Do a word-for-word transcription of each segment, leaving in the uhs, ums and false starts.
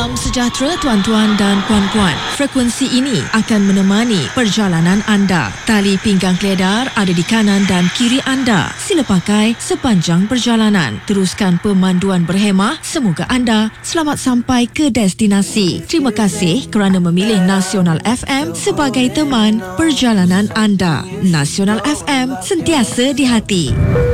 Salam sejahtera tuan-tuan dan puan-puan. Frekuensi ini akan menemani perjalanan anda. Tali pinggang keledar ada di kanan dan kiri anda. Sila pakai sepanjang perjalanan. Teruskan pemanduan berhemah. Semoga anda selamat sampai ke destinasi. Terima kasih kerana memilih Nasional F M sebagai teman perjalanan anda. Nasional F M, sentiasa di hati.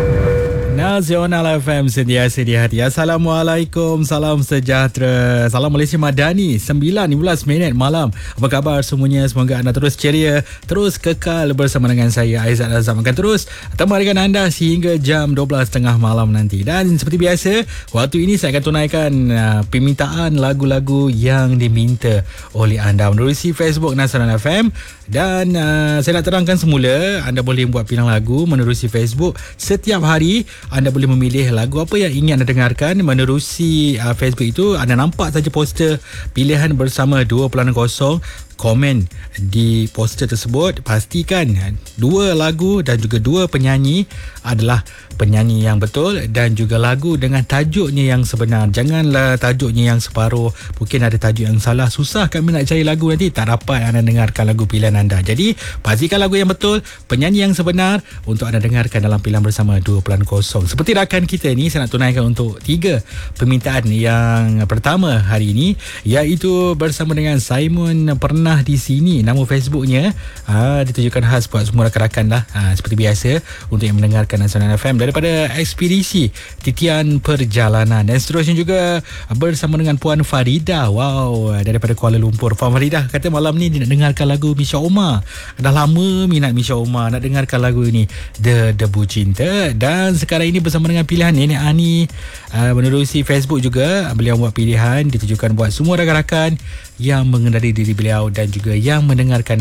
Nasional F M, sentiasa di hati. Assalamualaikum, salam sejahtera. Salam Malaysia Madani, sembilan lima belas minit malam. Apa khabar semuanya? Semoga anda terus ceria, terus kekal bersama dengan saya, Aizat Azam. Akan terus temani dengan anda sehingga jam dua belas tiga puluh malam nanti. Dan seperti biasa, waktu ini saya akan tunaikan uh, permintaan lagu-lagu yang diminta oleh anda menerusi Facebook Nasional F M. Dan uh, saya nak terangkan semula, anda boleh buat pilihan lagu menerusi Facebook. Setiap hari anda boleh memilih lagu apa yang ingin anda dengarkan menerusi uh, Facebook itu. Anda nampak saja poster pilihan bersama dua kosong. Komen di poster tersebut, pastikan dua lagu dan juga dua penyanyi adalah penyanyi yang betul dan juga lagu dengan tajuknya yang sebenar. Janganlah tajuknya yang separuh, mungkin ada tajuk yang salah, susah kami nak cari lagu, nanti tak dapat anda dengarkan lagu pilihan anda. Jadi pastikan lagu yang betul, penyanyi yang sebenar untuk anda dengarkan dalam pilihan bersama dua kosong. Seperti rakan kita ni, saya nak tunaikan untuk tiga permintaan. Yang pertama hari ini iaitu bersama dengan Simon Pernah di Sini. Nama Facebooknya ha, ditujukan khas buat semua rakan-rakan lah, ha, seperti biasa untuk yang mendengarkan Nasional F M daripada ekspedisi titian perjalanan. Dan seterusnya juga bersama dengan Puan Farida, wow, daripada Kuala Lumpur. Puan Farida kata malam ni dia nak dengarkan lagu Misha Omar. Dah lama minat Misha Omar, nak dengarkan lagu ini, The Debu Cinta. Dan sekarang ini bersama dengan pilihan Nenek Ani, uh, menerusi Facebook juga. Beliau buat pilihan ditujukan buat semua rakan-rakan yang mengenali diri beliau dan juga yang mendengarkan